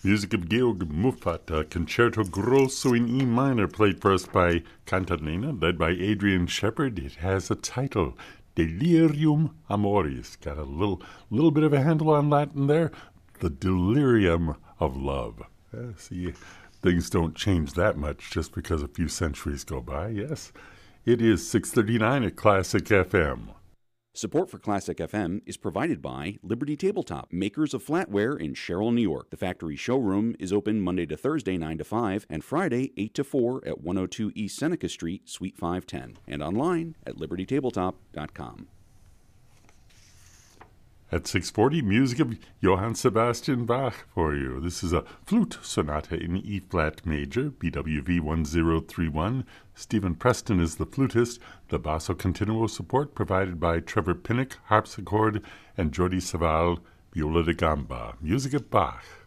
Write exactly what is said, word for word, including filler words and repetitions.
Music of Georg Muffat, a concerto grosso in E minor, played for us by Cantalena, led by Adrian Shepard. It has a title, Delirium Amoris. Got a little, little bit of a handle on Latin there. The delirium of love. Uh, see, things don't change that much just because a few centuries go by, yes? It is six thirty-nine at Classic F M. Support for Classic F M is provided by Liberty Tabletop, makers of flatware in Sherrill, New York. The factory showroom is open Monday to Thursday, nine to five, and Friday, eight to four at one oh two East Seneca Street, Suite five ten, and online at liberty tabletop dot com. At six forty, music of Johann Sebastian Bach for you. This is a flute sonata in E-flat major, B W V one zero three one. Stephen Preston is the flutist. The basso continuo support provided by Trevor Pinnock, harpsichord, and Jordi Savall, viola da gamba. Music of Bach.